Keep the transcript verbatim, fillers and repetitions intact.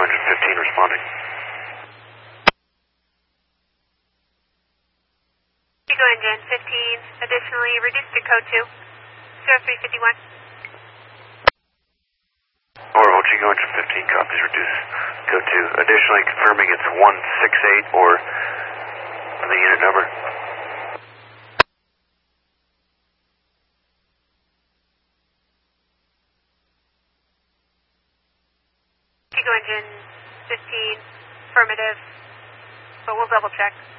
Engine fifteen responding. Chico Engine fifteen, additionally reduced to code two, zero three five one. Orville, Chico Engine fifteen, copies reduced code two. Additionally confirming it's one six eight or the unit number. Chico Engine fifteen, affirmative, but we'll double check.